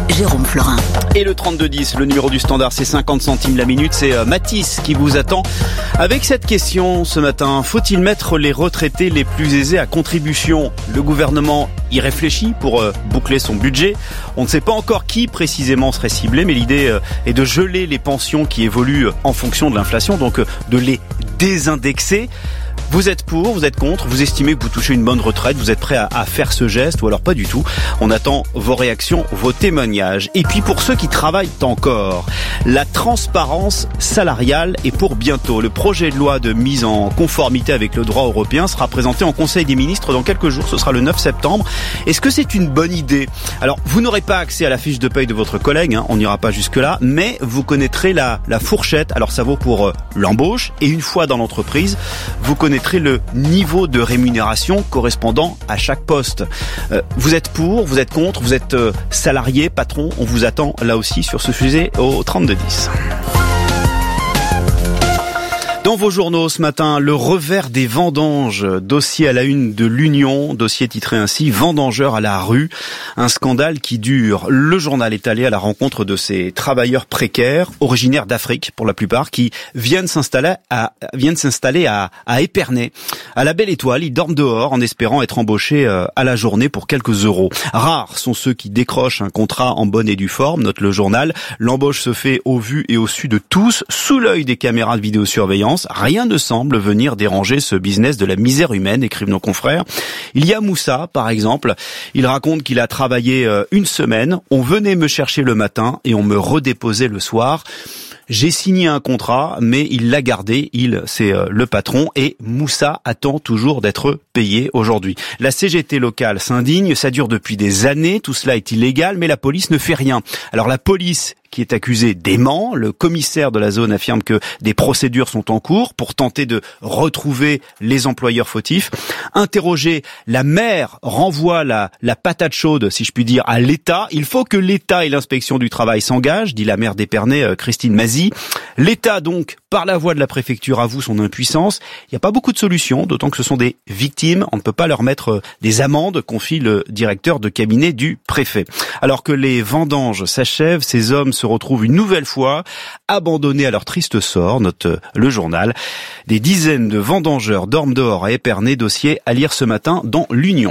Jérôme Florin. Et le 3210, le numéro du standard, c'est 50 centimes la minute. C'est Mathis qui vous attend avec cette question ce matin. Faut-il mettre les retraités les plus aisés à contribution ? Le gouvernement y réfléchit pour boucler son budget. On ne sait pas encore qui précisément serait ciblé, mais l'idée est de geler les pensions qui évoluent en fonction de l'inflation, donc de les désindexer. Vous êtes pour, vous êtes contre, vous estimez que vous touchez une bonne retraite, vous êtes prêt à faire ce geste ou alors pas du tout. On attend vos réactions, vos témoignages. Et puis pour ceux qui travaillent encore, la transparence salariale est pour bientôt. Le projet de loi de mise en conformité avec le droit européen sera présenté en Conseil des ministres dans quelques jours, ce sera le 9 septembre. Est-ce que c'est une bonne idée ? Alors, vous n'aurez pas accès à la fiche de paye de votre collègue, on n'ira pas jusque-là, mais vous connaîtrez la fourchette. Alors ça vaut pour l'embauche et une fois dans l'entreprise, vous connaîtrez le niveau de rémunération correspondant à chaque poste. Vous êtes pour, vous êtes contre, vous êtes salarié, patron, on vous attend là aussi sur ce sujet au 3210. Dans vos journaux ce matin, le revers des vendanges, dossier à la une de l'Union, dossier titré ainsi « Vendangeurs à la rue », un scandale qui dure. Le journal est allé à la rencontre de ces travailleurs précaires, originaires d'Afrique pour la plupart, qui viennent s'installer à Épernay. À la Belle Étoile, ils dorment dehors en espérant être embauchés à la journée pour quelques euros. Rares sont ceux qui décrochent un contrat en bonne et due forme, note le journal. L'embauche se fait au vu et au su de tous, sous l'œil des caméras de vidéosurveillance. Rien ne semble venir déranger ce business de la misère humaine, écrivent nos confrères. Il y a Moussa, par exemple. Il raconte qu'il a travaillé une semaine. On venait me chercher le matin et on me redéposait le soir. J'ai signé un contrat, mais il l'a gardé. C'est le patron. Et Moussa attend toujours d'être payé aujourd'hui. La CGT locale s'indigne. Ça dure depuis des années. Tout cela est illégal, mais la police ne fait rien. Alors la police, qui est accusé d'aimant. Le commissaire de la zone affirme que des procédures sont en cours pour tenter de retrouver les employeurs fautifs. Interrogé, la maire renvoie la patate chaude, si je puis dire, à l'État. Il faut que l'État et l'inspection du travail s'engagent, dit la maire d'Épernay, Christine Mazy. L'État, donc, par la voix de la préfecture, avoue son impuissance. Il n'y a pas beaucoup de solutions, d'autant que ce sont des victimes. On ne peut pas leur mettre des amendes, confie le directeur de cabinet du préfet. Alors que les vendanges s'achèvent, ces hommes se retrouvent une nouvelle fois abandonnés à leur triste sort, note le journal. Des dizaines de vendangeurs dorment dehors à Épernay, dossier à lire ce matin dans l'Union.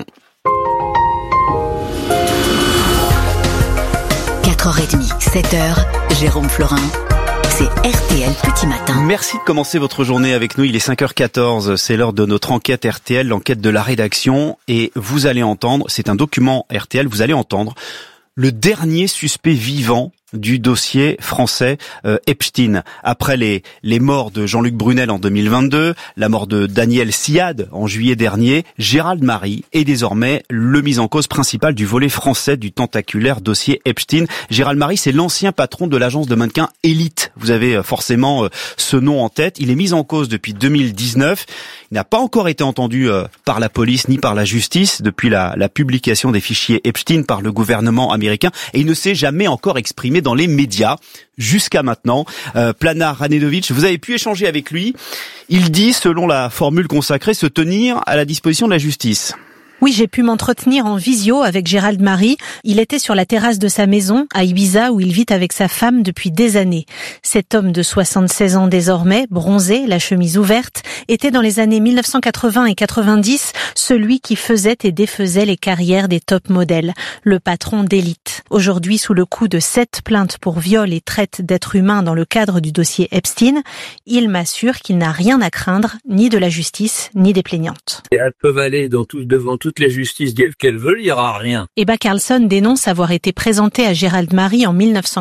4h30, 7h, Jérôme Florin. C'est RTL Petit Matin. Merci de commencer votre journée avec nous. Il est 5h14. C'est l'heure de notre enquête RTL, l'enquête de la rédaction. Et vous allez entendre, c'est un document RTL, vous allez entendre le dernier suspect vivant du dossier français Epstein. Après les morts de Jean-Luc Brunel en 2022, la mort de Daniel Siad en juillet dernier, Gérald Marie est désormais le mis en cause principal du volet français du tentaculaire dossier Epstein. Gérald Marie, c'est l'ancien patron de l'agence de mannequins Elite. Vous avez forcément ce nom en tête. Il est mis en cause depuis 2019. Il n'a pas encore été entendu par la police ni par la justice depuis la publication des fichiers Epstein par le gouvernement américain, et il ne s'est jamais encore exprimé dans les médias jusqu'à maintenant. Plana Ranedovic, vous avez pu échanger avec lui. Il dit, selon la formule consacrée, se tenir à la disposition de la justice. Oui, j'ai pu m'entretenir en visio avec Gérald Marie. Il était sur la terrasse de sa maison à Ibiza où il vit avec sa femme depuis des années. Cet homme de 76 ans désormais, bronzé, la chemise ouverte, était dans les années 1980 et 90 celui qui faisait et défaisait les carrières des top modèles, le patron d'Élite. Aujourd'hui, sous le coup de 7 plaintes pour viol et traite d'êtres humains dans le cadre du dossier Epstein, il m'assure qu'il n'a rien à craindre, ni de la justice, ni des plaignantes. Elles peuvent aller devant toute la justice qu'elles veulent, il n'y aura rien. Eva Carlson dénonce avoir été présentée à Gérald Marie en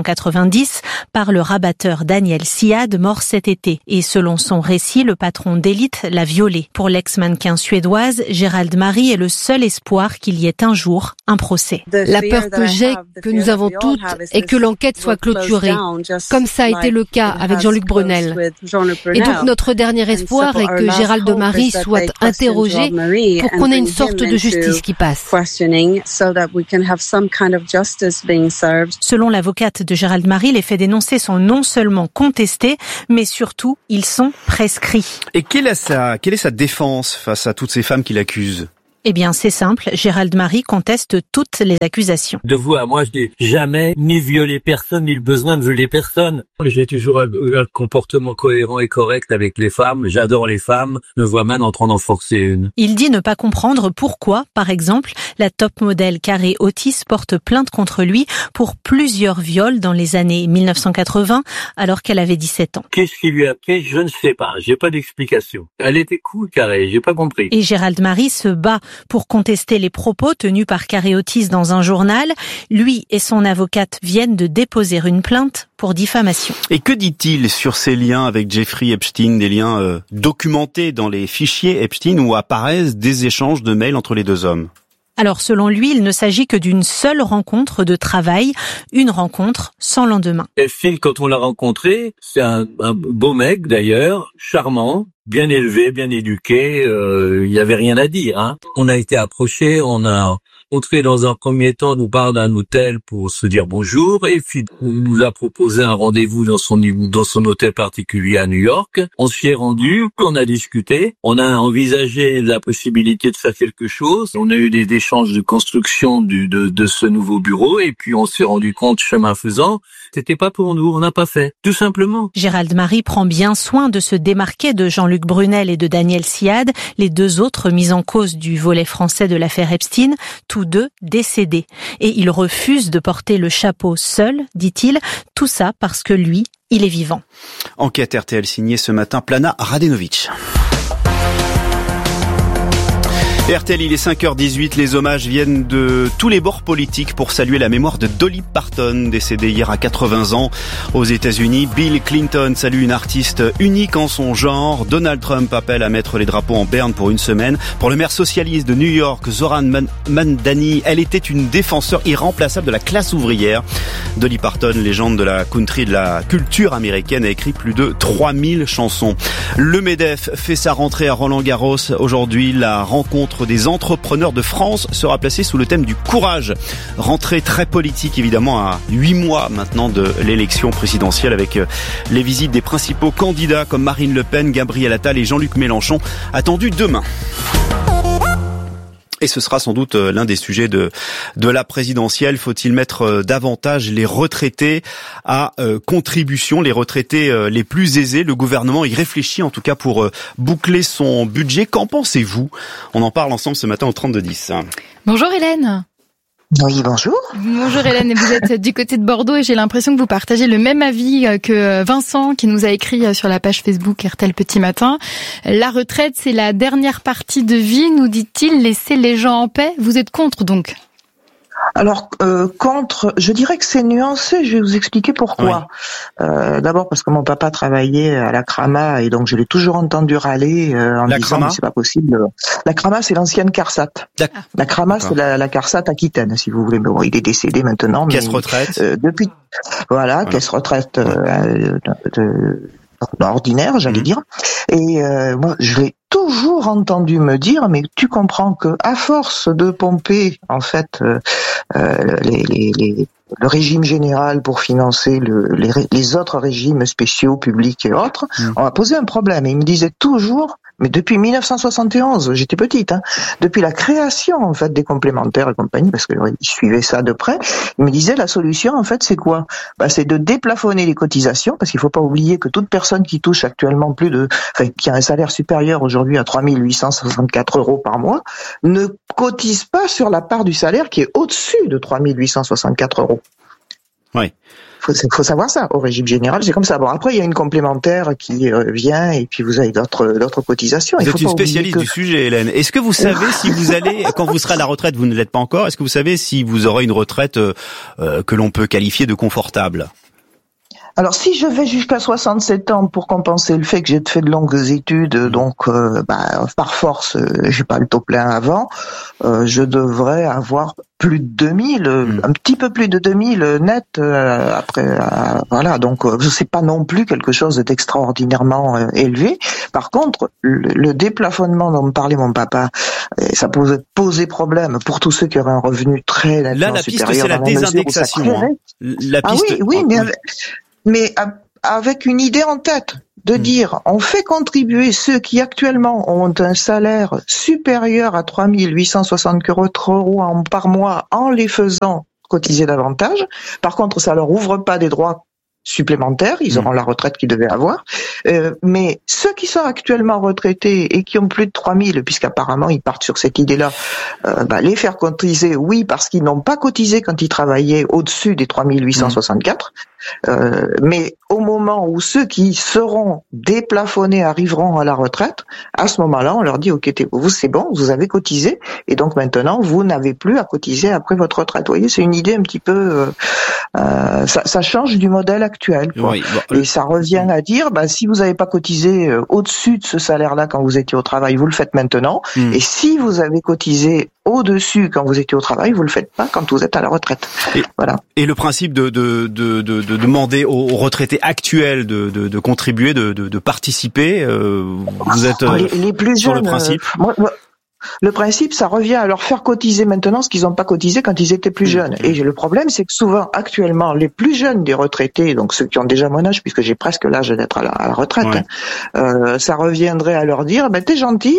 1990 par le rabatteur Daniel Siad, mort cet été. Et selon son récit, le patron d'Élite l'a violée. Pour l'ex-mannequin suédoise, Gérald Marie est le seul espoir qu'il y ait un jour un procès. La peur que j'ai, que nous avons toutes, est que l'enquête soit clôturée, comme ça a été le cas avec Jean-Luc Brunel. Et donc notre dernier espoir est que Gérald Marie soit interrogé pour qu'on ait une sorte de justice qui passe. Selon l'avocate de Gérald Marie, les faits dénoncés sont non seulement contestés, mais surtout, ils sont prescrits. Et quelle est sa défense face à toutes ces femmes qui l'accusent ? Eh bien, c'est simple. Gérald Marie conteste toutes les accusations. De vous à moi, je n'ai jamais ni violé personne, ni le besoin de violer personne. J'ai toujours eu un comportement cohérent et correct avec les femmes. J'adore les femmes. Me vois mal en train d'en forcer une. Il dit ne pas comprendre pourquoi, par exemple, la top modèle Carré Otis porte plainte contre lui pour plusieurs viols dans les années 1980, alors qu'elle avait 17 ans. Qu'est-ce qui lui a pris? Je ne sais pas. J'ai pas d'explication. Elle était cool, Carré. J'ai pas compris. Et Gérald Marie se bat pour contester les propos tenus par Carré Otis dans un journal. Lui et son avocate viennent de déposer une plainte pour diffamation. Et que dit-il sur ces liens avec Jeffrey Epstein, des liens documentés dans les fichiers Epstein où apparaissent des échanges de mails entre les deux hommes? Alors, selon lui, il ne s'agit que d'une seule rencontre de travail, une rencontre sans lendemain. Epstein, quand on l'a rencontré, c'est un beau mec d'ailleurs, charmant, bien élevé, bien éduqué, il y avait rien à dire, hein. On a été approché, on a entré dans un premier temps, nous parle d'un hôtel pour se dire bonjour, et puis on nous a proposé un rendez-vous dans son hôtel particulier à New York. On s'y est rendu, on a discuté, on a envisagé la possibilité de faire quelque chose, on a eu des échanges de construction de ce nouveau bureau, et puis on s'est rendu compte, chemin faisant, c'était pas pour nous, on n'a pas fait, tout simplement. Gérald Marie prend bien soin de se démarquer de Jean-Luc Brunel et de Daniel Siad, les deux autres mis en cause du volet français de l'affaire Epstein, tous deux décédés. Et il refuse de porter le chapeau seul, dit-il, tout ça parce que lui, il est vivant. Enquête RTL signée ce matin, Plana Radenovic. RTL, il est 5h18, les hommages viennent de tous les bords politiques pour saluer la mémoire de Dolly Parton, décédée hier à 80 ans aux États-Unis. Bill Clinton salue une artiste unique en son genre. Donald Trump appelle à mettre les drapeaux en berne pour une semaine. Pour le maire socialiste de New York, Zoran Mandani, elle était une défenseur irremplaçable de la classe ouvrière. Dolly Parton, légende de la country et de la culture américaine, a écrit plus de 3000 chansons. Le MEDEF fait sa rentrée à Roland-Garros. Aujourd'hui, la rencontre des entrepreneurs de France sera placée sous le thème du courage. Rentrée très politique évidemment à 8 mois maintenant de l'élection présidentielle avec les visites des principaux candidats comme Marine Le Pen, Gabriel Attal et Jean-Luc Mélenchon attendus demain. Et ce sera sans doute l'un des sujets de la présidentielle. Faut-il mettre davantage les retraités à contribution, les retraités les plus aisés? Le gouvernement y réfléchit en tout cas pour boucler son budget. Qu'en pensez-vous? On en parle ensemble ce matin au 32-10. Bonjour Hélène. Oui, bonjour. Bonjour Hélène, vous êtes du côté de Bordeaux et j'ai l'impression que vous partagez le même avis que Vincent qui nous a écrit sur la page Facebook RTL Petit Matin. La retraite, c'est la dernière partie de vie, nous dit-il, laissez les gens en paix. Vous êtes contre donc? Alors, contre, je dirais que c'est nuancé, je vais vous expliquer pourquoi. Oui. D'abord parce que mon papa travaillait à la CRAMA et donc je l'ai toujours entendu râler en disant mais c'est pas possible. La CRAMA, c'est l'ancienne CARSAT. La CRAMA, c'est la CARSAT Aquitaine, si vous voulez. Bon, il est décédé maintenant. Caisse retraite. Depuis, voilà, caisse retraite ordinaire, j'allais dire. Et moi, je l'ai toujours entendu me dire, mais tu comprends que à force de pomper en fait le régime général pour financer les autres régimes spéciaux, publics et autres, on va poser un problème. Et il me disait toujours, mais depuis 1971, j'étais petite, depuis la création en fait des complémentaires et compagnie, parce que je suivais ça de près, il me disait la solution en fait c'est quoi? C'est de déplafonner les cotisations, parce qu'il faut pas oublier que toute personne qui touche actuellement qui a un salaire supérieur aujourd'hui à 3864 € par mois, ne cotise pas sur la part du salaire qui est au-dessus de 3864 €. Oui. Faut savoir ça. Au régime général, c'est comme ça. Bon, après, il y a une complémentaire qui vient et puis vous avez d'autres cotisations. Vous êtes une spécialiste du sujet, Hélène. Est-ce que vous savez si vous allez, quand vous serez à la retraite, vous ne l'êtes pas encore, est-ce que vous savez si vous aurez une retraite que l'on peut qualifier de confortable? Alors, si je vais jusqu'à 67 ans pour compenser le fait que j'ai fait de longues études, donc par force, j'ai pas le taux plein avant, je devrais avoir plus de 2000, un petit peu plus de 2000 net après. Voilà, donc c'est pas non plus quelque chose d'extraordinairement élevé. Par contre, le déplafonnement dont me parlait mon papa, ça posait problème pour tous ceux qui auraient un revenu très nettement la supérieur. piste, c'est la désindexation. La piste. Oui, mais avec une idée en tête. de dire on fait contribuer ceux qui actuellement ont un salaire supérieur à 3 864 € par mois en les faisant cotiser davantage. Par contre, ça leur ouvre pas des droits supplémentaires, ils auront la retraite qu'ils devaient avoir. Mais ceux qui sont actuellement retraités et qui ont plus de 3 000, puisqu'apparemment ils partent sur cette idée-là, les faire cotiser, oui, parce qu'ils n'ont pas cotisé quand ils travaillaient au-dessus des 3 864. Mais au moment où ceux qui seront déplafonnés arriveront à la retraite, à ce moment-là, on leur dit, ok, vous c'est bon, vous avez cotisé, et donc maintenant vous n'avez plus à cotiser après votre retraite. Vous voyez, c'est une idée un petit peu, ça change du modèle actuel, quoi. Oui, bon, et ça revient à dire, si vous n'avez pas cotisé au-dessus de ce salaire-là quand vous étiez au travail, vous le faites maintenant, et si vous avez cotisé au-dessus quand vous étiez au travail, vous le faites pas quand vous êtes à la retraite. Voilà. Et le principe de demander aux retraités actuels de contribuer, de participer, vous êtes les plus sur jeunes, le principe. Le principe, ça revient à leur faire cotiser maintenant ce qu'ils n'ont pas cotisé quand ils étaient plus jeunes. Et le problème, c'est que souvent, actuellement, les plus jeunes des retraités, donc ceux qui ont déjà mon âge, puisque j'ai presque l'âge d'être à la retraite, ça reviendrait à leur dire, t'es gentil,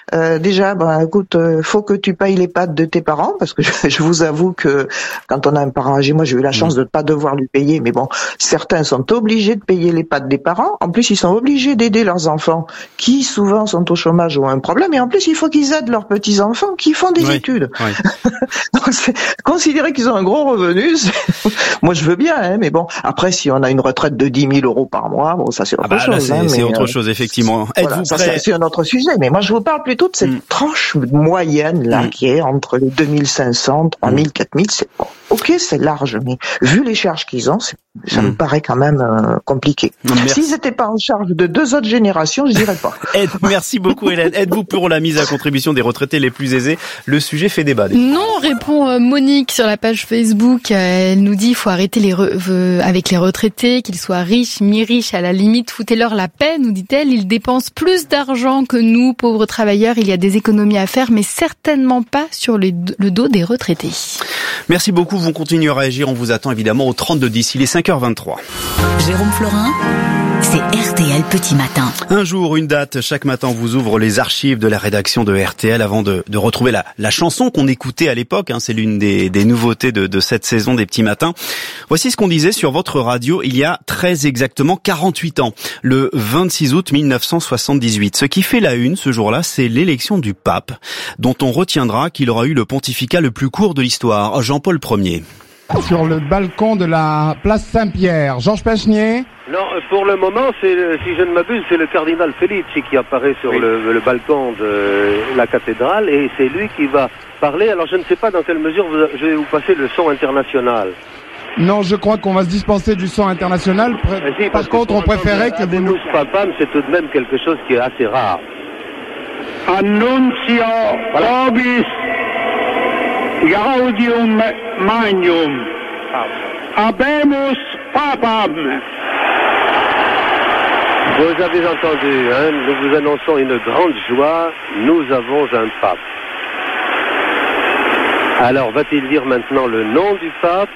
déjà, écoute, faut que tu payes les pattes de tes parents, parce que je vous avoue que quand on a un parent âgé, moi j'ai eu la chance de ne pas devoir lui payer, mais bon, certains sont obligés de payer les pattes des parents. En plus, ils sont obligés d'aider leurs enfants, qui souvent sont au chômage ou ont un problème, et en plus, il faut qu'ils aident leurs petits-enfants qui font des études. Oui. Donc, considérer qu'ils ont un gros revenu, moi je veux bien, mais bon, après si on a une retraite de 10 000 € par mois, bon ça c'est autre chose. C'est autre chose, effectivement. Voilà, c'est un autre sujet, mais moi je vous parle plutôt de cette tranche moyenne là qui est entre les 2500, 3000, 4000, c'est bon. Ok, c'est large, mais vu les charges qu'ils ont, ça me paraît quand même compliqué. S'ils n'étaient pas en charge de 2 autres générations, je dirais pas. Merci beaucoup Hélène. Êtes-vous pour la mise à contribution des retraités les plus aisés? Le sujet fait débat. Non, répond Monique sur la page Facebook. Elle nous dit il faut arrêter avec les retraités, qu'ils soient riches, mi-riches, à la limite, foutez-leur la paix, nous dit-elle. Ils dépensent plus d'argent que nous, pauvres travailleurs. Il y a des économies à faire, mais certainement pas sur le dos des retraités. Merci beaucoup. Vous continuez à réagir. On vous attend évidemment au 3210. Il est 5h23. Jérôme Florin, c'est RTL Petit Matin. Un jour, une date. Chaque matin, on vous ouvre les archives de la rédaction de RTL avant de retrouver la chanson qu'on écoutait à l'époque. C'est l'une des nouveautés de cette saison des Petits Matins. Voici ce qu'on disait sur votre radio il y a très exactement 48 ans, le 26 août 1978. Ce qui fait la une ce jour-là, c'est l'élection du pape, dont on retiendra qu'il aura eu le pontificat le plus court de l'histoire, Jean-Paul Ier. Sur le balcon de la place Saint-Pierre, Georges Pechnier. Non, pour le moment, si je ne m'abuse, c'est le cardinal Felici qui apparaît sur le balcon de la cathédrale et c'est lui qui va parler. Alors je ne sais pas dans quelle mesure je vais vous passer le son international. Non, je crois qu'on va se dispenser du son international. Par contre, on préférait que vous nous... Papam, c'est tout de même quelque chose qui est assez rare. Annuncio vobis gaudium magnum. Habemus papam. Vous avez entendu, nous vous annonçons une grande joie, nous avons un pape. Alors, va-t-il dire maintenant le nom du pape?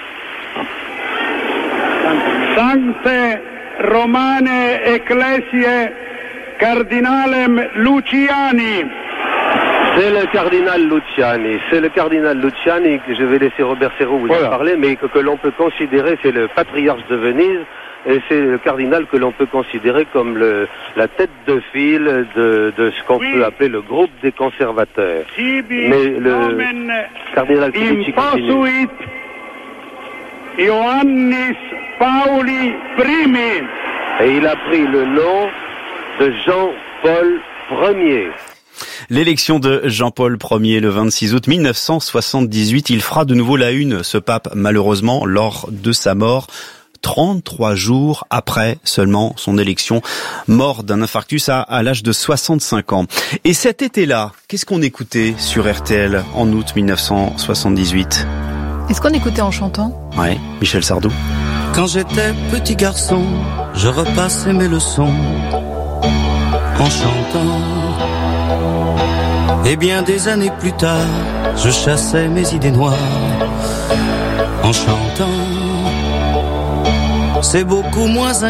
Sancte Romane Ecclesiae Cardinalem Luciani. C'est le cardinal Luciani que je vais laisser Robert Serrault vous en parler, mais que l'on peut considérer, c'est le patriarche de Venise, et c'est le cardinal que l'on peut considérer comme la tête de file de ce qu'on peut appeler le groupe des conservateurs. Mais le cardinal Felici continue. Ioannis Pauli I. Et il a pris le nom de Jean-Paul Ier. L'élection de Jean-Paul Ier le 26 août 1978, il fera de nouveau la une, ce pape, malheureusement, lors de sa mort. 33 jours après seulement son élection, mort d'un infarctus à l'âge de 65 ans. Et cet été-là, qu'est-ce qu'on écoutait sur RTL en août 1978 ? Est-ce qu'on écoutait en chantant ? Ouais, Michel Sardou. Quand j'étais petit garçon, je repassais mes leçons en chantant. Et bien des années plus tard, je chassais mes idées noires en chantant. C'est beaucoup moins